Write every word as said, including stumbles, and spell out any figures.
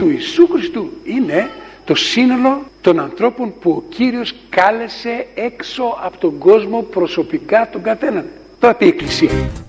του Ιησού Χριστού είναι το σύνολο των ανθρώπων που ο Κύριος κάλεσε έξω από τον κόσμο προσωπικά τον καθέναν. Το είπε η Εκκλησία.